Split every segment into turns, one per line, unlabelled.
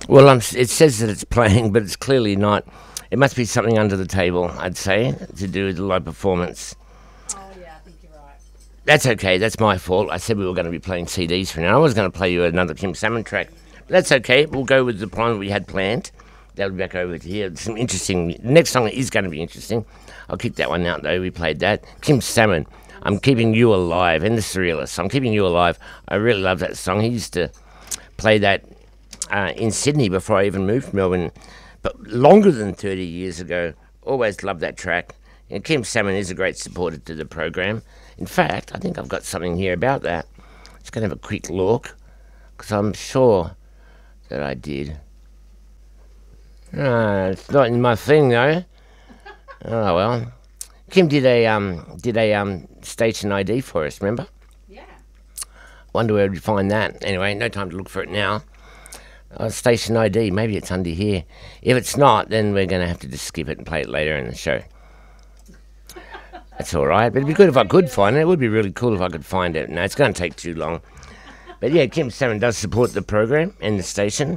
Well, it says that it's playing, but it's clearly not. It must be something under the table, I'd say, to do with the live performance.
Oh, yeah, I think you're right.
That's okay. That's my fault. I said we were going to be playing CDs for now. I was going to play you another Kim Salmon track. But that's okay. We'll go with the plan we had planned. That'll be back over here. Some interesting. Next song is going to be interesting. I'll kick that one out, though. We played that. Kim Salmon. I'm Keeping You Alive. And the Surrealists. I'm Keeping You Alive. I really love that song. He used to play that in Sydney before I even moved to Melbourne, but longer than 30 years ago. Always loved that track. And Kim Salmon is a great supporter to the program. In fact, I think I've got something here about that. Just going to have a quick look, because I'm sure that I did. It's not in my thing though. Oh well. Kim did a station ID for us. Remember?
Yeah.
Wonder where we'd find that. Anyway, no time to look for it now. Station ID. Maybe it's under here. If it's not, then we're going to have to just skip it and play it later in the show. That's all right. But it'd be good if I could find it. It would be really cool if I could find it. No, it's going to take too long. But yeah, Kim Salmon does support the program and the station.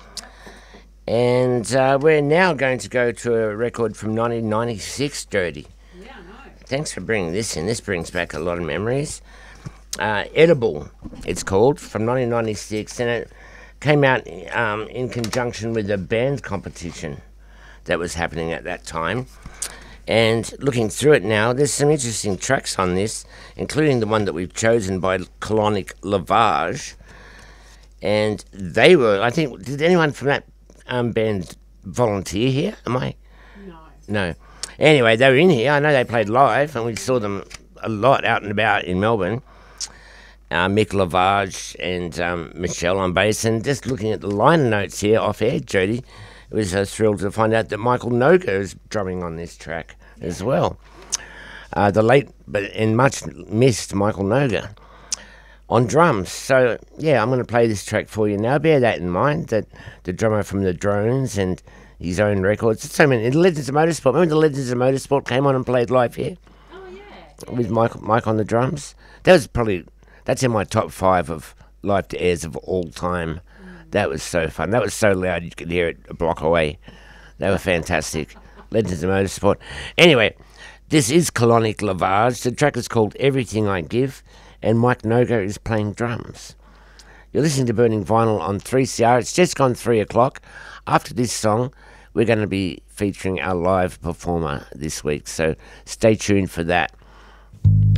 And we're now going to go to a record from 1996, Dirty.
Yeah, I know.
Thanks for bringing this in. This brings back a lot of memories. Edible, it's called, from 1996. And it came out in conjunction with a band competition that was happening at that time. And looking through it now, there's some interesting tracks on this, including the one that we've chosen by Colonic Lavage. And they were, I think, did anyone from that band volunteer here? Am I?
No.
No. Anyway, they were in here. I know they played live, and we saw them a lot out and about in Melbourne. Mick Lavage and Michelle on bass. And just looking at the liner notes here off air, Jody, it was thrilled to find out that Michael Noga is drumming on this track as well. The late and much missed Michael Noga on drums. So, yeah, I'm going to play this track for you now. Bear that in mind, that the drummer from the Drones and his own records. So many. The Legends of Motorsport. Remember the Legends of Motorsport came on and played live here?
Oh, yeah.
With Mike on the drums. That's in my top 5 of live to airs of all time. That was so fun. That was so loud you could hear it a block away. They were fantastic. Legends of Motorsport. Anyway, this is Colonic Lavage. The track is called Everything I Give, and Mike Noga is playing drums. You're listening to Burning Vinyl on 3CR. It's just gone 3 o'clock. After this song, we're going to be featuring our live performer this week, so stay tuned for that.